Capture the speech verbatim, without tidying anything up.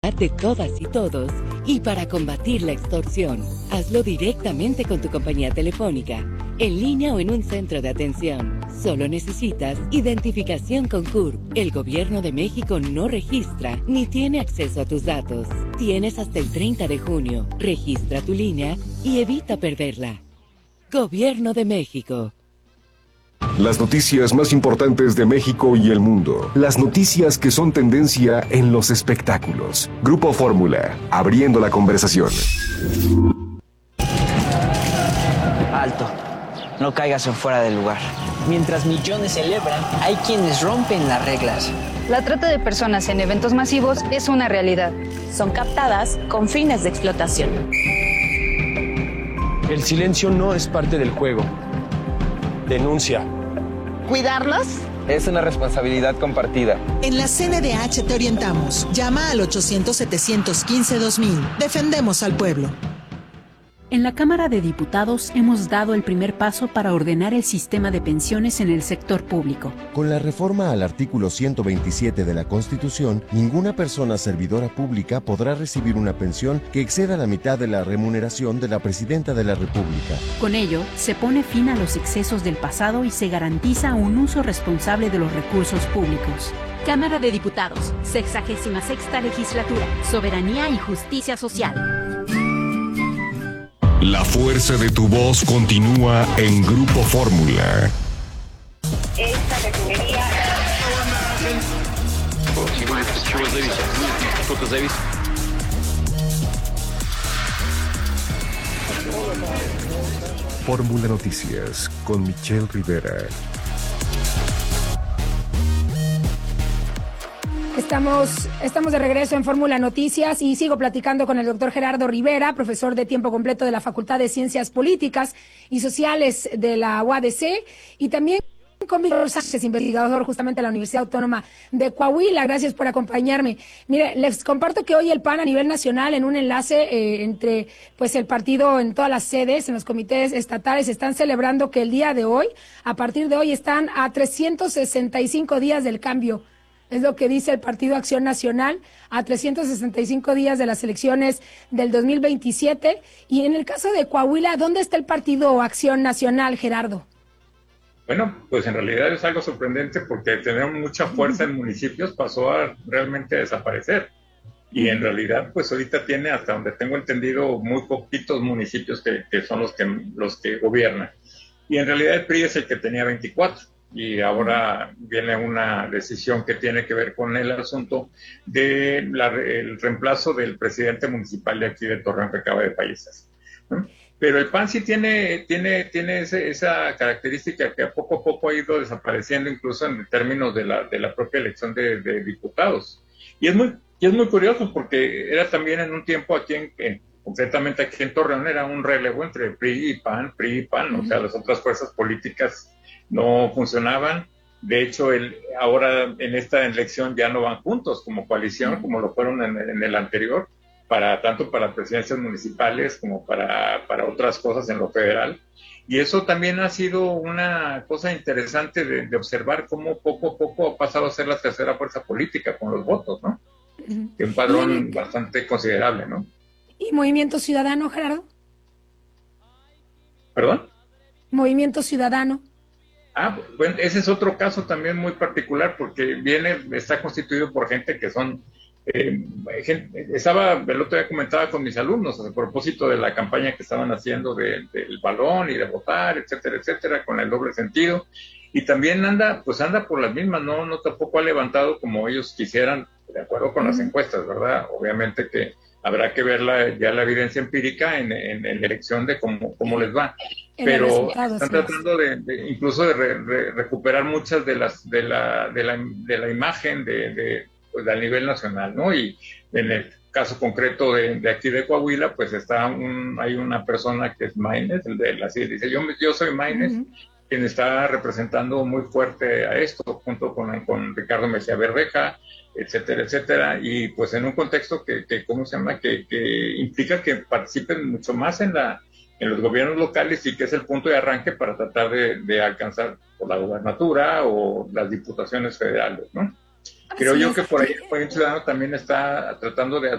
seguridad de todas y todos y para combatir la extorsión. Hazlo directamente con tu compañía telefónica, en línea o en un centro de atención. Solo necesitas identificación con C U R P. El Gobierno de México no registra ni tiene acceso a tus datos. Tienes hasta el treinta de junio. Registra tu línea y evita perderla. Gobierno de México. Las noticias más importantes de México y el mundo. Las noticias que son tendencia en los espectáculos. Grupo Fórmula, abriendo la conversación. Alto, no caigas en fuera del lugar. Mientras millones celebran, hay quienes rompen las reglas. La trata de personas en eventos masivos es una realidad. Son captadas con fines de explotación. El silencio no es parte del juego. Denuncia. ¿Cuidarlos? Es una responsabilidad compartida. En la C N D H te orientamos. Llama al ochocientos, setecientos quince, dos mil. Defendemos al pueblo. En la Cámara de Diputados hemos dado el primer paso para ordenar el sistema de pensiones en el sector público. Con la reforma al artículo ciento veintisiete de la Constitución, ninguna persona servidora pública podrá recibir una pensión que exceda la mitad de la remuneración de la Presidenta de la República. Con ello, se pone fin a los excesos del pasado y se garantiza un uso responsable de los recursos públicos. Cámara de Diputados, sexagésima sexta legislatura, Soberanía y Justicia Social. La fuerza de tu voz continúa en Grupo Fórmula. Esta refinería... Fórmula Noticias con Michelle Rivera. Estamos, estamos de regreso en Fórmula Noticias y sigo platicando con el doctor Gerardo Rivera, profesor de tiempo completo de la Facultad de Ciencias Políticas y Sociales de la U A D C, y también con Víctor Sánchez, investigador justamente de la Universidad Autónoma de Coahuila. Gracias por acompañarme. Mire, les comparto que hoy el P A N a nivel nacional, en un enlace eh, entre pues el partido en todas las sedes, en los comités estatales, están celebrando que el día de hoy, a partir de hoy, están a trescientos sesenta y cinco días del cambio. Es lo que dice el Partido Acción Nacional, a trescientos sesenta y cinco días de las elecciones del dos mil veintisiete. Y en el caso de Coahuila, ¿dónde está el Partido Acción Nacional, Gerardo? Bueno, pues en realidad es algo sorprendente porque tener mucha fuerza en municipios pasó a realmente a desaparecer. Y en realidad, pues ahorita tiene, hasta donde tengo entendido, muy poquitos municipios que, que son los que, los que gobiernan. Y en realidad el P R I es el que tenía veinticuatro. Y ahora viene una decisión que tiene que ver con el asunto del de reemplazo del presidente municipal de aquí de Torreón, que acaba de fallecer, ¿no? Pero el P A N sí tiene, tiene, tiene ese, esa característica que a poco a poco ha ido desapareciendo, incluso en términos de la, de la propia elección de, de diputados. Y es muy, y es muy curioso porque era también en un tiempo aquí en, en concretamente aquí en Torreón, era un relevo entre P R I y P A N, P R I y P A N, o sea, las otras fuerzas políticas no funcionaban. De hecho, el, ahora en esta elección ya no van juntos como coalición, como lo fueron en, en el anterior, para tanto para presidencias municipales como para, para otras cosas en lo federal. Y eso también ha sido una cosa interesante de, de observar cómo poco a poco ha pasado a ser la tercera fuerza política con los votos, ¿no? Uh-huh. Un padrón y, bastante considerable, ¿no? ¿Y Movimiento Ciudadano, Gerardo? ¿Perdón? Movimiento Ciudadano. Ah, bueno, ese es otro caso también muy particular porque viene, está constituido por gente que son, eh, gente, estaba, el otro día comentaba con mis alumnos a propósito de la campaña que estaban haciendo de, del balón y de votar, etcétera, etcétera, con el doble sentido, y también anda, pues anda por las mismas, no, no tampoco ha levantado como ellos quisieran, de acuerdo con las encuestas, ¿verdad? Obviamente que habrá que ver la, ya la evidencia empírica en, en, en la elección de cómo, cómo les va. Pero están tratando de, de incluso de re, re, recuperar muchas de las de la de la, de la imagen de, de pues a nivel nacional, ¿no? Y en el caso concreto de, de aquí de Coahuila, pues está un, hay una persona que es Maínez, el de la dice yo yo soy Maínez, uh-huh. quien está representando muy fuerte a esto junto con, con Ricardo Mejía Verdeja, etcétera, etcétera, y pues en un contexto que, que ¿cómo se llama? Que, que implica que participen mucho más en la en los gobiernos locales y que es el punto de arranque para tratar de, de alcanzar por la gobernatura o las diputaciones federales, ¿no? Creo yo que por ahí el Movimiento Ciudadano también está tratando de